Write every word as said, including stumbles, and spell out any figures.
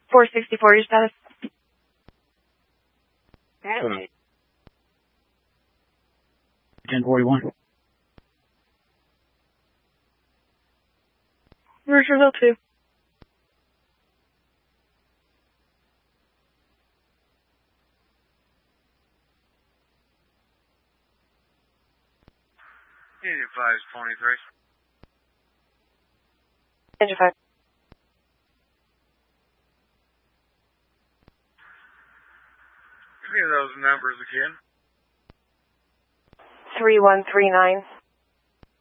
four sixty-four, your status. ten forty-one. Virtual two. Unit five is twenty-three. Engine five. Give me those numbers again. three one three nine.